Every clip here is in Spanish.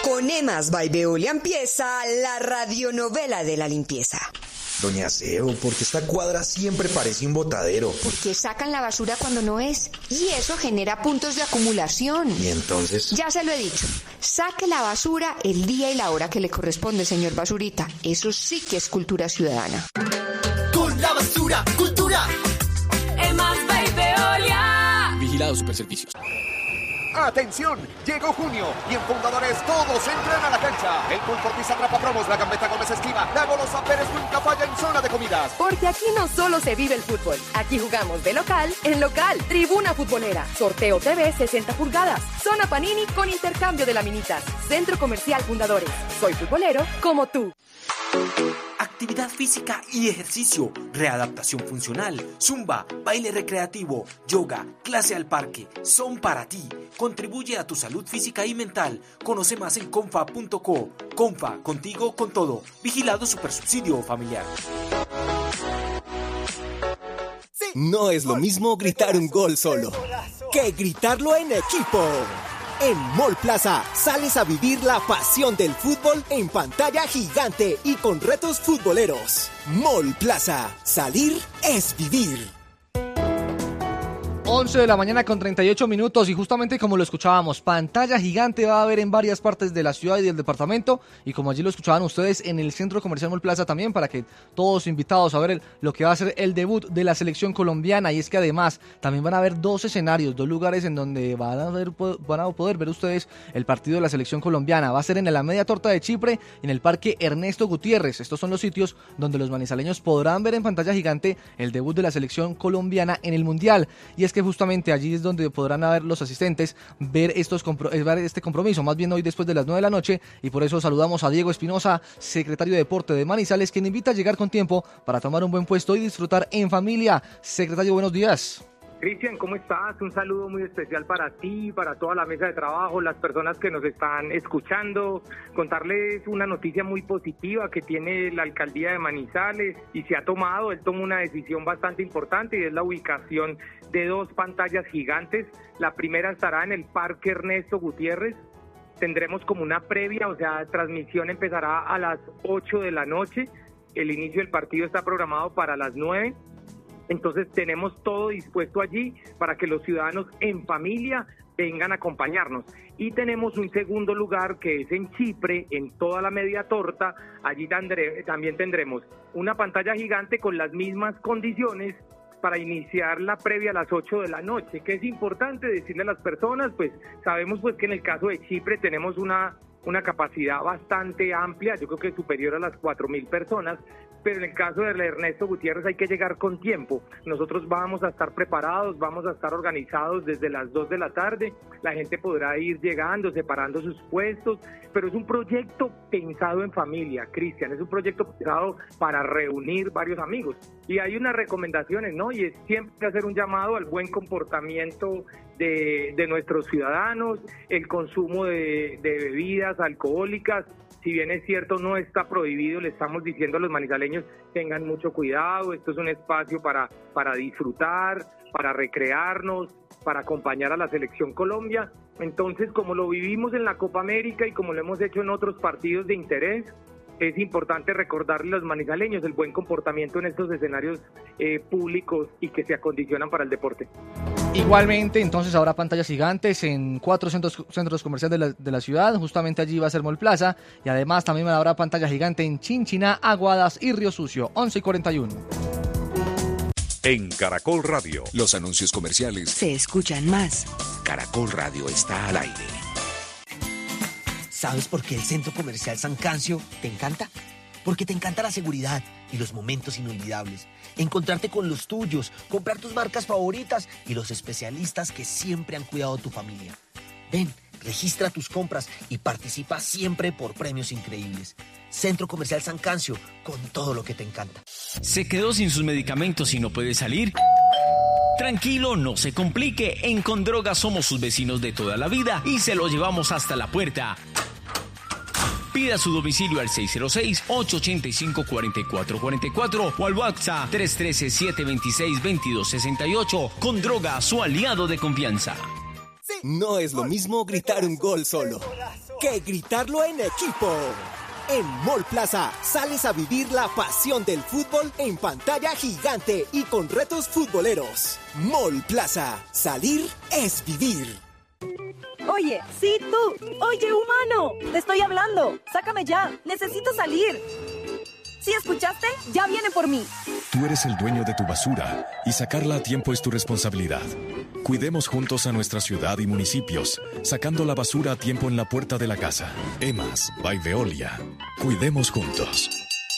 Con Emas by Veolia empieza la radionovela de la limpieza. Doña Ceo, ¿por qué esta cuadra siempre parece un botadero? Porque sacan la basura cuando no es, y eso genera puntos de acumulación. ¿Y entonces? Ya se lo he dicho, saque la basura el día y la hora que le corresponde, señor Basurita. Eso sí que es cultura ciudadana. Con la basura, cultura. Emas by Veolia. Vigilado Superservicios. ¡Atención! Llegó junio y en Fundadores todos entran a la cancha. El Pulportis atrapa promos, la Gambeta Gómez esquiva, la Golosa Pérez nunca falla en zona de comidas. Porque aquí no solo se vive el fútbol, aquí jugamos de local en local. Tribuna futbolera, sorteo TV 60 pulgadas, zona Panini con intercambio de laminitas. Centro Comercial Fundadores. Soy futbolero como tú. Actividad física y ejercicio, readaptación funcional, zumba, baile recreativo, yoga, clase al parque, son para ti. Contribuye a tu salud física y mental. Conoce más en confa.co. Confa, contigo con todo. Vigilado Supersubsidio Familiar. No es lo mismo gritar un gol solo que gritarlo en equipo. En Mall Plaza sales a vivir la pasión del fútbol en pantalla gigante y con retos futboleros. Mall Plaza, salir es vivir. 11 de la mañana con 38 minutos y justamente como lo escuchábamos, pantalla gigante va a haber en varias partes de la ciudad y del departamento y como allí lo escuchaban ustedes en el Centro Comercial Mall Plaza también para que todos invitados a ver lo que va a ser el debut de la selección colombiana y es que además también van a haber dos escenarios, dos lugares en donde van a poder ver ustedes el partido de la selección colombiana. Va a ser en la Media Torta de Chipre y en el Parque Ernesto Gutiérrez. Estos son los sitios donde los manizaleños podrán ver en pantalla gigante el debut de la selección colombiana en el Mundial y es que justamente allí es donde podrán haber los asistentes ver este compromiso, más bien hoy después de las 9 de la noche, y por eso saludamos a Diego Espinosa, secretario de Deporte de Manizales, quien invita a llegar con tiempo para tomar un buen puesto y disfrutar en familia. Secretario, buenos días. Cristian, ¿cómo estás? Un saludo muy especial para ti, para toda la mesa de trabajo, las personas que nos están escuchando. Contarles una noticia muy positiva que tiene la alcaldía de Manizales y él tomó una decisión bastante importante y es la ubicación de dos pantallas gigantes. La primera estará en el Parque Ernesto Gutiérrez. Tendremos como una previa, o sea, transmisión empezará a las 8 de la noche. El inicio del partido está programado para las 9. Entonces tenemos todo dispuesto allí para que los ciudadanos en familia vengan a acompañarnos. Y tenemos un segundo lugar que es en Chipre, en toda la Media Torta. Allí también tendremos una pantalla gigante con las mismas condiciones para iniciar la previa a las 8 de la noche. Que es importante decirle a las personas, pues sabemos pues que en el caso de Chipre tenemos una capacidad bastante amplia, yo creo que superior a las 4.000 personas, pero en el caso de Ernesto Gutiérrez hay que llegar con tiempo. Nosotros vamos a estar preparados, vamos a estar organizados desde las 2 de la tarde, la gente podrá ir llegando, separando sus puestos, pero es un proyecto pensado en familia, Cristian, es un proyecto pensado para reunir varios amigos. Y hay unas recomendaciones, ¿no? Y es siempre hacer un llamado al buen comportamiento de nuestros ciudadanos, el consumo de bebidas alcohólicas. Si bien es cierto, no está prohibido, le estamos diciendo a los manizaleños, tengan mucho cuidado, esto es un espacio para disfrutar, para recrearnos, para acompañar a la Selección Colombia. Entonces, como lo vivimos en la Copa América y como lo hemos hecho en otros partidos de interés, es importante recordarle a los manizaleños el buen comportamiento en estos escenarios públicos y que se acondicionan para el deporte. Igualmente, entonces habrá pantallas gigantes en 4 centros comerciales de la ciudad, justamente allí va a ser Mall Plaza, y además también habrá pantalla gigante en Chinchiná, Aguadas y Río Sucio, 11:41. En Caracol Radio, los anuncios comerciales Se escuchan más. Caracol Radio está al aire. ¿Sabes por qué el Centro Comercial San Cancio te encanta? Porque te encanta la seguridad y los momentos inolvidables. Encontrarte con los tuyos, comprar tus marcas favoritas y los especialistas que siempre han cuidado tu familia. Ven, registra tus compras y participa siempre por premios increíbles. Centro Comercial San Cancio, con todo lo que te encanta. ¿Se quedó sin sus medicamentos y no puede salir? Tranquilo, no se complique. En Condroga somos sus vecinos de toda la vida y se lo llevamos hasta la puerta. Pida su domicilio al 606-885-4444 o al WhatsApp 313-726-2268. Condroga, su aliado de confianza. No es lo mismo gritar un gol solo que gritarlo en equipo. En Mall Plaza sales a vivir la pasión del fútbol en pantalla gigante y con retos futboleros. Mall Plaza, salir es vivir. Oye, sí, tú. Oye, humano. Te estoy hablando. Sácame ya. Necesito salir. ¿Sí escuchaste? Ya viene por mí. Tú eres el dueño de tu basura y sacarla a tiempo es tu responsabilidad. Cuidemos juntos a nuestra ciudad y municipios, sacando la basura a tiempo en la puerta de la casa. EMAS, by Veolia. Cuidemos juntos.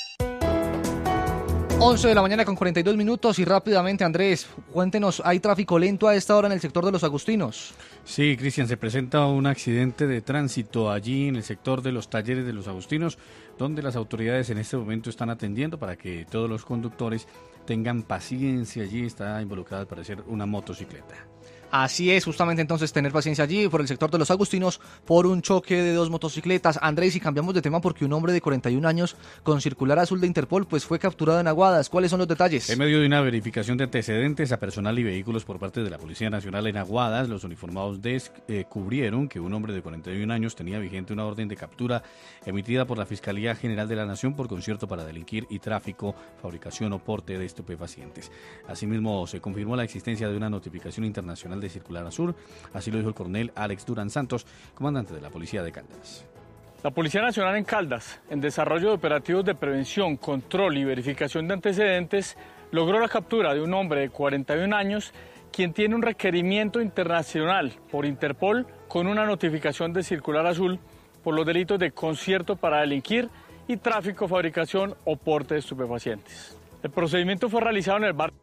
11 de la mañana con 42 minutos y rápidamente, Andrés, cuéntenos, ¿hay tráfico lento a esta hora en el sector de Los Agustinos? Sí, Cristian, se presenta un accidente de tránsito allí en el sector de los talleres de Los Agustinos, donde las autoridades en este momento están atendiendo para que todos los conductores tengan paciencia. Allí está involucrada, al parecer, una motocicleta. Así es, justamente entonces tener paciencia allí por el sector de Los Agustinos por un choque de dos motocicletas. Andrés, y cambiamos de tema porque un hombre de 41 años con circular azul de Interpol pues fue capturado en Aguadas. ¿Cuáles son los detalles? En medio de una verificación de antecedentes a personal y vehículos por parte de la Policía Nacional en Aguadas, los uniformados descubrieron que un hombre de 41 años tenía vigente una orden de captura emitida por la Fiscalía General de la Nación por concierto para delinquir y tráfico, fabricación o porte de estupefacientes. Asimismo, se confirmó la existencia de una notificación internacional de circular azul, así lo dijo el coronel Alex Durán Santos, comandante de la Policía de Caldas. La Policía Nacional en Caldas, en desarrollo de operativos de prevención, control y verificación de antecedentes, logró la captura de un hombre de 41 años, quien tiene un requerimiento internacional por Interpol con una notificación de circular azul por los delitos de concierto para delinquir y tráfico, fabricación o porte de estupefacientes. El procedimiento fue realizado en el barrio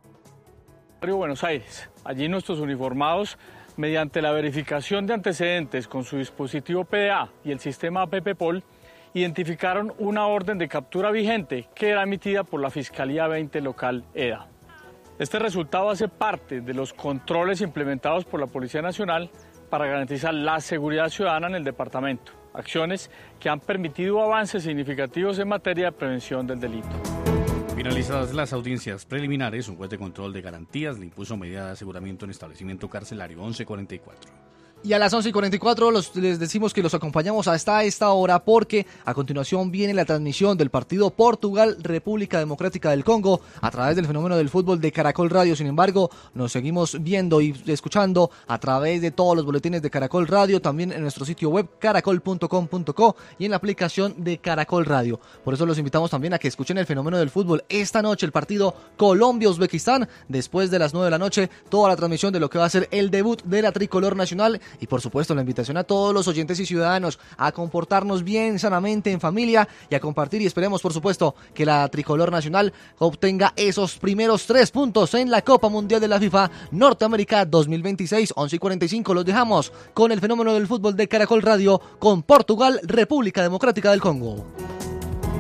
Buenos Aires. Allí nuestros uniformados, mediante la verificación de antecedentes con su dispositivo PDA y el sistema APP-POL, identificaron una orden de captura vigente que era emitida por la Fiscalía 20 local EDA. Este resultado hace parte de los controles implementados por la Policía Nacional para garantizar la seguridad ciudadana en el departamento, acciones que han permitido avances significativos en materia de prevención del delito. Finalizadas las audiencias preliminares, un juez de control de garantías le impuso medida de aseguramiento en establecimiento carcelario 1144. Y a las 11:44 les decimos que los acompañamos hasta esta hora porque a continuación viene la transmisión del partido Portugal-República Democrática del Congo a través del fenómeno del fútbol de Caracol Radio. Sin embargo, nos seguimos viendo y escuchando a través de todos los boletines de Caracol Radio, también en nuestro sitio web caracol.com.co y en la aplicación de Caracol Radio. Por eso los invitamos también a que escuchen el fenómeno del fútbol. Esta noche el partido Colombia-Uzbekistán, después de las 9 de la noche, toda la transmisión de lo que va a ser el debut de la tricolor nacional. Y por supuesto la invitación a todos los oyentes y ciudadanos a comportarnos bien, sanamente, en familia y a compartir, y esperemos por supuesto que la tricolor nacional obtenga esos primeros 3 puntos en la Copa Mundial de la FIFA Norteamérica 2026. 11:45 los dejamos con el fenómeno del fútbol de Caracol Radio con Portugal, República Democrática del Congo.